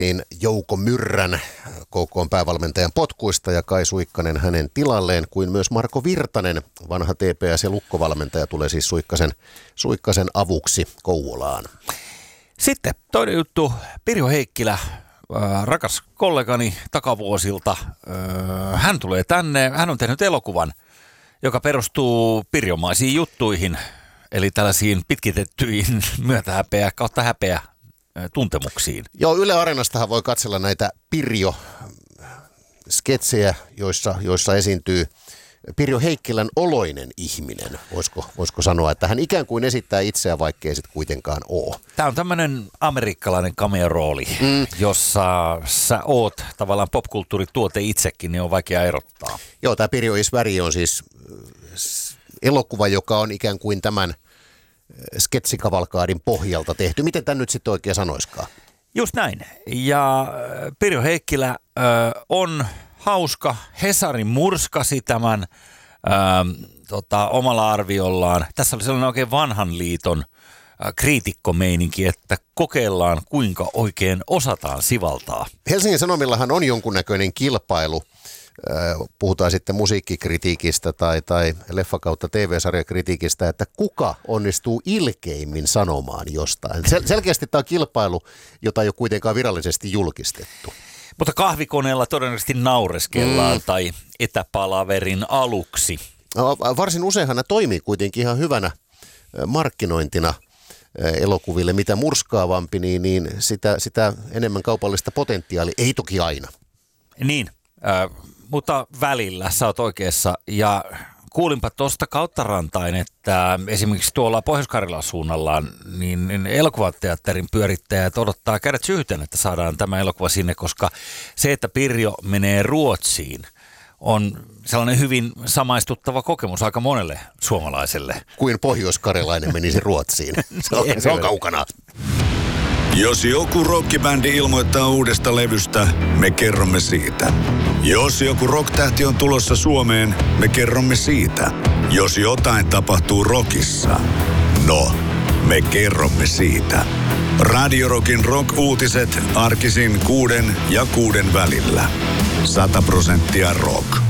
niin Jouko Myrrän KK:n päävalmentajan potkuista ja Kai Suikkanen hänen tilalleen, kuin myös Marko Virtanen, vanha TPS- ja Lukko-valmentaja, tulee siis Suikkasen avuksi Kouvolaan. Sitten toinen juttu, Pirjo Heikkilä, rakas kollegani takavuosilta, hän tulee tänne, hän on tehnyt elokuvan, joka perustuu pirjomaisiin juttuihin, eli tällaisiin pitkitettyihin myötähäpeä kautta häpeä tuntemuksiin. Joo, Yle Areenastahan voi katsella näitä Pirjo-sketsejä, joissa esiintyy Pirjo Heikkilän oloinen ihminen. Voisiko sanoa, että hän ikään kuin esittää itseään, vaikkei sit kuitenkaan ole. Tämä on tämmöinen amerikkalainen cameo-rooli, jossa sä oot tavallaan popkulttuurituote itsekin, niin on vaikea erottaa. Joo, tämä Pirjo is Väri on siis elokuva, joka on ikään kuin tämän sketsikavalkaadin pohjalta tehty. Miten tämän nyt sitten oikein sanoiskaan? Just näin. Ja Pirjo Heikkilä on hauska. Hesari murskasi tämän omalla arviollaan. Tässä oli sellainen oikein vanhan liiton kriitikkomeininki, että kokeillaan kuinka oikein osataan sivaltaa. Helsingin Sanomillahan on jonkunnäköinen kilpailu. Puhutaan sitten musiikkikritiikistä tai leffa kautta TV-sarjakritiikistä, että kuka onnistuu ilkeimmin sanomaan jostain. Selkeästi tämä on kilpailu, jota ei ole kuitenkaan virallisesti julkistettu. Mutta kahvikoneella todennäköisesti naureskellaan tai etäpalaverin aluksi. No, varsin useinhan ne toimii kuitenkin ihan hyvänä markkinointina elokuville. Mitä murskaavampi, niin sitä enemmän kaupallista potentiaalia. Ei toki aina. Niin, mutta välillä sä oot oikeassa. Ja kuulinpa tuosta kautta rantain, että esimerkiksi tuolla Pohjois-Karjalan suunnalla niin elokuvateatterin pyörittäjät odottaa kädet syytän, että saadaan tämä elokuva sinne, koska se, että Pirjo menee Ruotsiin, on sellainen hyvin samaistuttava kokemus aika monelle suomalaiselle. Kuin pohjois-karjalainen menisi Ruotsiin. Se on kaukana. Jos joku rockibändi ilmoittaa uudesta levystä, me kerromme siitä. Jos joku rocktähti on tulossa Suomeen, me kerromme siitä. Jos jotain tapahtuu rockissa, no, me kerromme siitä. Radio Rockin rock-uutiset arkisin 6 ja 6 välillä. 100% rock.